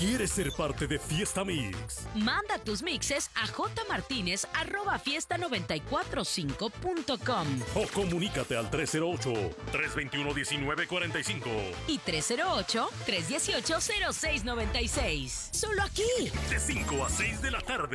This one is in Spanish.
¿Quieres ser parte de Fiesta Mix? Manda tus mixes a jmartinez@fiesta945.com O comunícate al 308-321-1945 y 308-318-0696. Solo aquí. De 5 a 6 de la tarde.